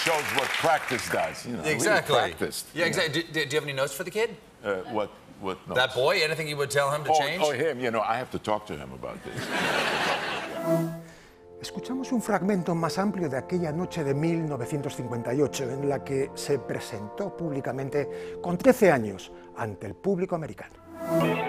shows what practice does. You know, Exactly. We practiced. Yeah, exactly. Do you have any notes for the kid? What notes? That boy? Anything you would tell him to change? Oh, him. You know, I have to talk to him about this. Escuchamos un fragmento más amplio de aquella noche de 1958 en la que se presentó públicamente con 13 años ante el público americano.